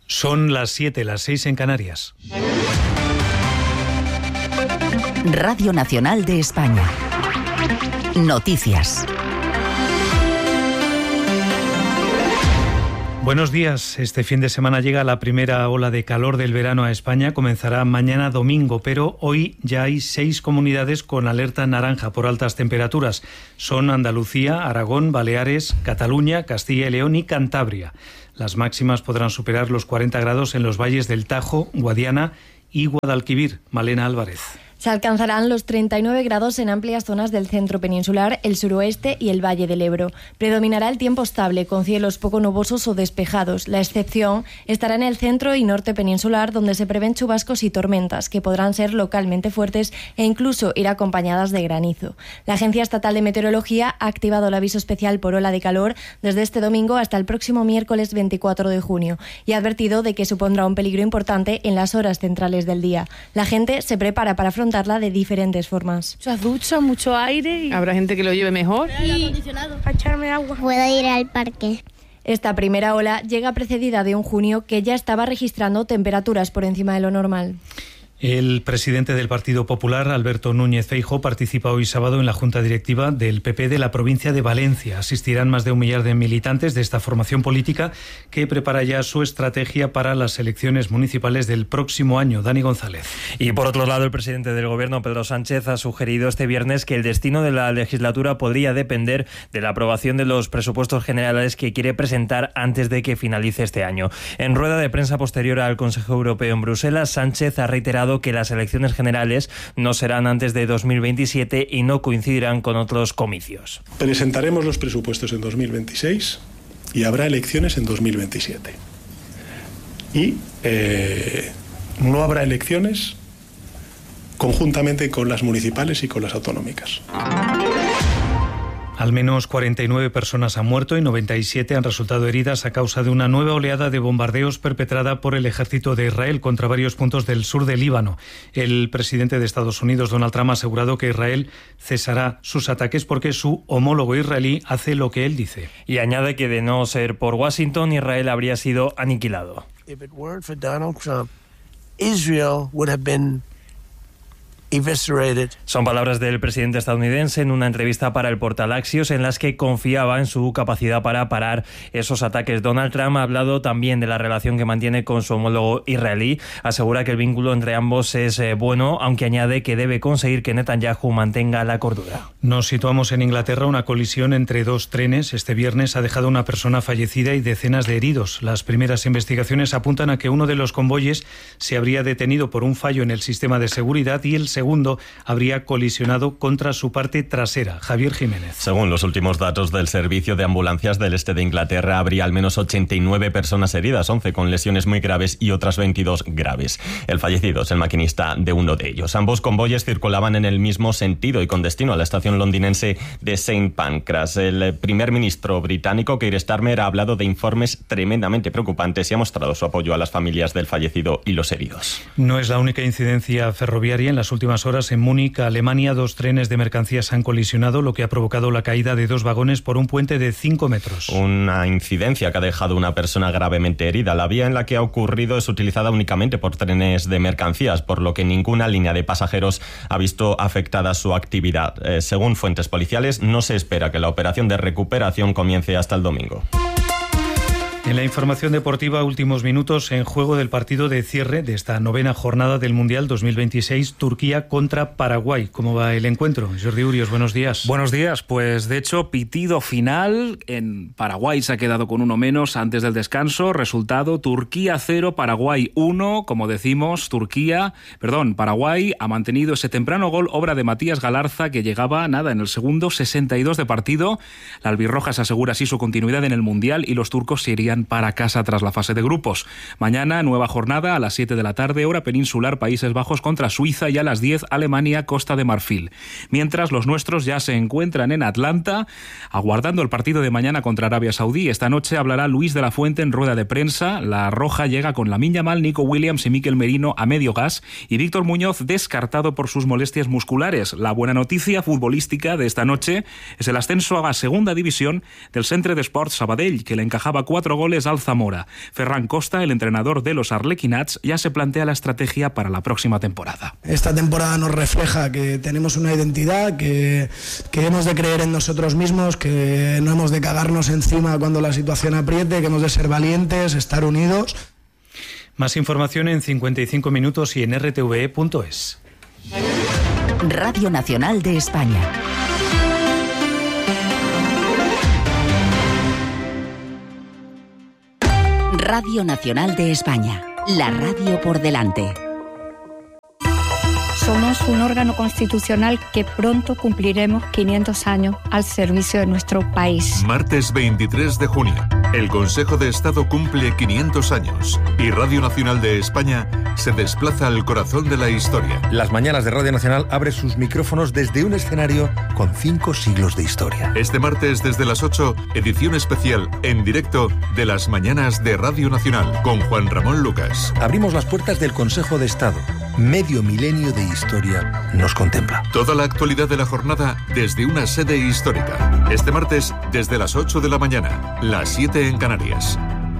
Son las 7, las 6 en Canarias. Radio Nacional de España. Noticias. Buenos días. Este fin de semana llega la primera ola de calor del verano a España. Comenzará mañana domingo, pero hoy ya hay 6 comunidades con alerta naranja por altas temperaturas. Son Andalucía, Aragón, Baleares, Cataluña, Castilla y León y Cantabria. Las máximas podrán superar los 40 grados en los valles del Tajo, Guadiana y Guadalquivir. Malena Álvarez. Se alcanzarán los 39 grados en amplias zonas del centro peninsular, el suroeste y el Valle del Ebro. Predominará el tiempo estable, con cielos poco nubosos o despejados. La excepción estará en el centro y norte peninsular, donde se prevén chubascos y tormentas, que podrán ser localmente fuertes e incluso ir acompañadas de granizo. La Agencia Estatal de Meteorología ha activado el aviso especial por ola de calor desde este domingo hasta el próximo miércoles 24 de junio y ha advertido de que supondrá un peligro importante en las horas centrales del día. La gente se prepara para afrontarla de diferentes formas. Muchas duchas, mucho aire. Y habrá gente que lo lleve mejor. Y a echarme agua. Puedo ir al parque. Esta primera ola llega precedida de un junio que ya estaba registrando temperaturas por encima de lo normal. El presidente del Partido Popular, Alberto Núñez Feijóo, participa hoy sábado en la Junta Directiva del PP de la provincia de Valencia. Asistirán más de 1 millar de militantes de esta formación política que prepara ya su estrategia para las elecciones municipales del próximo año. Dani González. Y por otro lado, el presidente del Gobierno, Pedro Sánchez, ha sugerido este viernes que el destino de la legislatura podría depender de la aprobación de los presupuestos generales que quiere presentar antes de que finalice este año. En rueda de prensa posterior al Consejo Europeo en Bruselas, Sánchez ha reiterado que las elecciones generales no serán antes de 2027 y no coincidirán con otros comicios. Presentaremos los presupuestos en 2026 y habrá elecciones en 2027. Y no habrá elecciones conjuntamente con las municipales y con las autonómicas. Al menos 49 personas han muerto y 97 han resultado heridas a causa de una nueva oleada de bombardeos perpetrada por el ejército de Israel contra varios puntos del sur del Líbano. El presidente de Estados Unidos, Donald Trump, ha asegurado que Israel cesará sus ataques porque su homólogo israelí hace lo que él dice. Y añade que de no ser por Washington, Israel habría sido aniquilado. If it weren't for Donald Trump, Israel would have been eviscerated. Son palabras del presidente estadounidense en una entrevista para el portal Axios en las que confiaba en su capacidad para parar esos ataques. Donald Trump ha hablado también de la relación que mantiene con su homólogo israelí. Asegura que el vínculo entre ambos es bueno, aunque añade que debe conseguir que Netanyahu mantenga la cordura. Nos situamos en Inglaterra. Una colisión entre 2 trenes este viernes ha dejado una persona fallecida y decenas de heridos. Las primeras investigaciones apuntan a que uno de los convoyes se habría detenido por un fallo en el sistema de seguridad y el segundo habría colisionado contra su parte trasera. Javier Jiménez. Según los últimos datos del Servicio de Ambulancias del Este de Inglaterra, habría al menos 89 personas heridas, 11 con lesiones muy graves y otras 22 graves. El fallecido es el maquinista de uno de ellos. Ambos convoyes circulaban en el mismo sentido y con destino a la estación londinense de St. Pancras. El primer ministro británico, Keir Starmer, ha hablado de informes tremendamente preocupantes y ha mostrado su apoyo a las familias del fallecido y los heridos. No es la única incidencia ferroviaria. En las últimas horas en Múnich, Alemania, 2 trenes de mercancías han colisionado, lo que ha provocado la caída de 2 vagones por un puente de 5 metros. Una incidencia que ha dejado una persona gravemente herida. La vía en la que ha ocurrido es utilizada únicamente por trenes de mercancías, por lo que ninguna línea de pasajeros ha visto afectada su actividad. Según fuentes policiales, no se espera que la operación de recuperación comience hasta el domingo. En la información deportiva, últimos minutos en juego del partido de cierre de esta 9ª jornada del Mundial 2026, Turquía contra Paraguay. ¿Cómo va el encuentro? Jordi Urios, buenos días. Buenos días. Pues de hecho, pitido final. En Paraguay se ha quedado con 1 menos antes del descanso. Resultado, Turquía 0, Paraguay 1. Como decimos, Paraguay ha mantenido ese temprano gol, obra de Matías Galarza, que llegaba en el segundo 62 de partido. La albirroja se asegura así su continuidad en el Mundial y los turcos se irían para casa tras la fase de grupos. Mañana, nueva jornada a las 7 de la tarde, hora peninsular, Países Bajos contra Suiza, y a las 10, Alemania, Costa de Marfil. Mientras, los nuestros ya se encuentran en Atlanta, aguardando el partido de mañana contra Arabia Saudí. Esta noche hablará Luis de la Fuente en rueda de prensa. La roja llega con Lamine Yamal, Nico Williams y Mikel Merino a medio gas, y Víctor Muñoz descartado por sus molestias musculares. La buena noticia futbolística de esta noche es el ascenso a la segunda división del Centre d'Esports Sabadell, que le encajaba 4 goles goles al Zamora. Ferran Costa, el entrenador de los Arlequinats, ya se plantea la estrategia para la próxima temporada. Esta temporada nos refleja que tenemos una identidad, que hemos de creer en nosotros mismos, que no hemos de cagarnos encima cuando la situación apriete, que hemos de ser valientes, estar unidos. Más información en 55 minutos y en rtve.es. Radio Nacional de España. Radio Nacional de España. La radio por delante. Somos un órgano constitucional que pronto cumpliremos 500 años al servicio de nuestro país. Martes 23 de junio, el Consejo de Estado cumple 500 años y Radio Nacional de España se desplaza al corazón de la historia. Las mañanas de Radio Nacional abre sus micrófonos desde un escenario con 5 siglos de historia. Este martes desde las 8, edición especial en directo de las mañanas de Radio Nacional con Juan Ramón Lucas. Abrimos las puertas del Consejo de Estado. Medio milenio de historia nos contempla. Toda la actualidad de la jornada desde una sede histórica. Este martes desde las 8 de la mañana, las 7 en Canarias.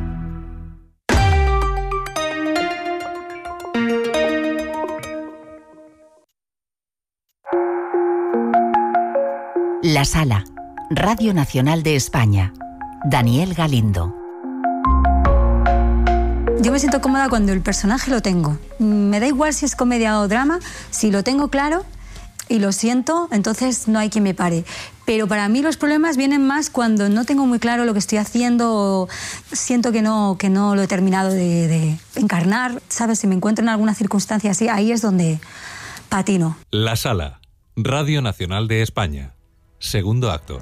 La Sala, Radio Nacional de España. Daniel Galindo. Yo me siento cómoda cuando el personaje lo tengo. Me da igual si es comedia o drama, si lo tengo claro y lo siento, entonces no hay quien me pare. Pero para mí los problemas vienen más cuando no tengo muy claro lo que estoy haciendo o siento que no lo he terminado de encarnar, ¿sabes? Si me encuentro en alguna circunstancia así, ahí es donde patino. La Sala, Radio Nacional de España. Segundo acto.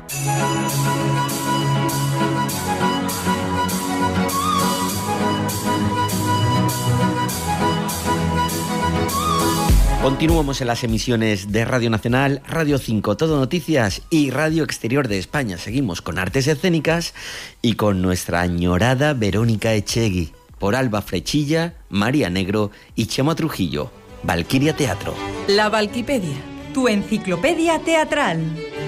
Continuamos en las emisiones de Radio Nacional, Radio 5, Todo Noticias y Radio Exterior de España. Seguimos con artes escénicas y con nuestra añorada Verónica Echegui, por Alba Frechilla, María Negro y Chema Trujillo. Valquiria Teatro. La Valquipedia, tu enciclopedia teatral.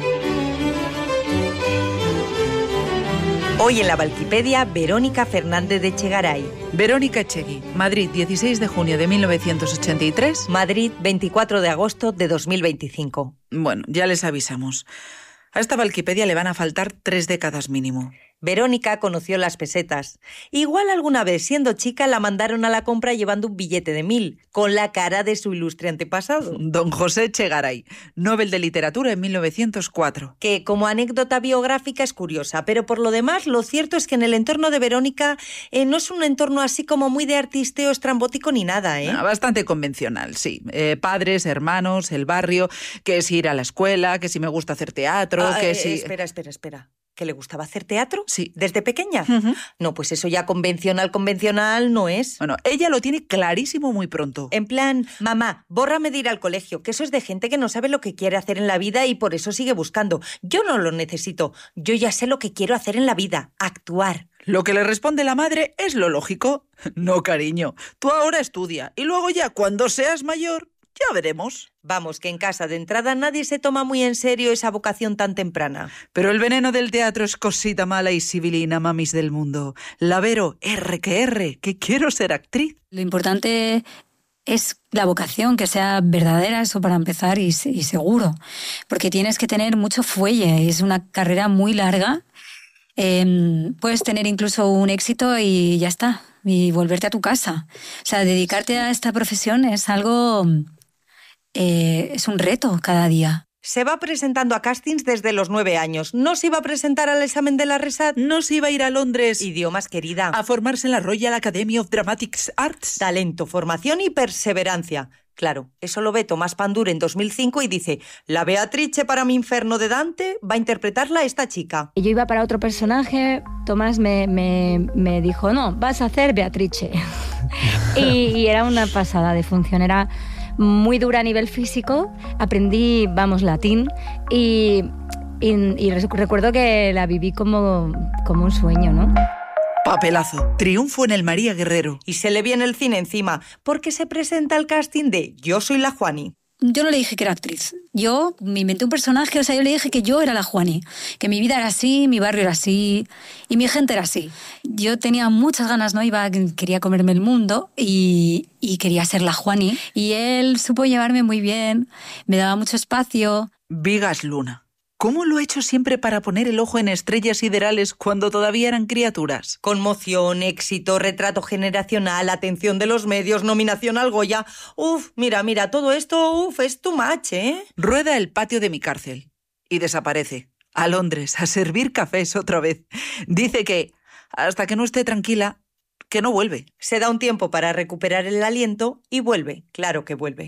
Hoy en la Valquipedia, Verónica Fernández de Echegaray. Verónica Echegui, Madrid, 16 de junio de 1983. Madrid, 24 de agosto de 2025. Bueno, ya les avisamos. A esta Valquipedia le van a faltar 3 décadas mínimo. Verónica conoció las pesetas. Igual alguna vez, siendo chica, la mandaron a la compra llevando un billete de 1000, con la cara de su ilustre antepasado. Don José Echegaray, Nobel de Literatura en 1904. Que como anécdota biográfica es curiosa, pero por lo demás lo cierto es que en el entorno de Verónica no es un entorno así como muy de artisteo estrambótico ni nada, ¿eh? Bastante convencional, sí. Padres, hermanos, el barrio, que si ir a la escuela, que si me gusta hacer teatro, que si... Espera. ¿Que le gustaba hacer teatro? Sí. ¿Desde pequeña? No, pues eso ya convencional no es. Bueno, ella lo tiene clarísimo muy pronto. En plan, mamá, bórrame de ir al colegio, que eso es de gente que no sabe lo que quiere hacer en la vida y por eso sigue buscando. Yo no lo necesito. Yo ya sé lo que quiero hacer en la vida, actuar. Lo que le responde la madre es lo lógico. No, cariño, tú ahora estudia y luego ya cuando seas mayor... Ya veremos. Vamos, que en casa de entrada nadie se toma muy en serio esa vocación tan temprana. Pero el veneno del teatro es cosita mala y sibilina, mamis del mundo. La Vero, que quiero ser actriz. Lo importante es la vocación, que sea verdadera, eso para empezar, y seguro. Porque tienes que tener mucho fuelle, es una carrera muy larga. Puedes tener incluso un éxito y ya está, y volverte a tu casa. O sea, dedicarte a esta profesión es algo... es un reto cada día. Se va presentando a castings desde los 9 años. ¿No se iba a presentar al examen de la RESAT? ¿No se iba a ir a Londres? Idiomas, querida. A formarse en la Royal Academy of Dramatic Arts. Talento, formación y perseverancia. Claro, eso lo ve Tomás Pandura en 2005 y dice: la Beatrice para mi infierno de Dante va a interpretarla esta chica. Yo iba para otro personaje, Tomás me dijo: no, vas a hacer Beatrice. y era una pasada de función, era muy dura a nivel físico, aprendí, latín y recuerdo que la viví como un sueño, ¿no? Papelazo, triunfo en el María Guerrero. Y se le viene el cine encima, porque se presenta al casting de Yo soy la Juani. yo no le dije que era actriz. Yo me inventé un personaje, o sea, yo le dije que yo era la Juani, que mi vida era así, mi barrio era así y mi gente era así. Yo tenía muchas ganas, ¿no? Quería comerme el mundo y quería ser la Juani. Y él supo llevarme muy bien, me daba mucho espacio. Vigas Luna. ¿Cómo lo ha hecho siempre para poner el ojo en estrellas siderales cuando todavía eran criaturas? Conmoción, éxito, retrato generacional, atención de los medios, nominación al Goya. Mira, todo esto, es too much, ¿eh? Rueda el patio de mi cárcel y desaparece. A Londres, a servir cafés otra vez. Dice que, hasta que no esté tranquila, que no vuelve. Se da un tiempo para recuperar el aliento y vuelve, claro que vuelve.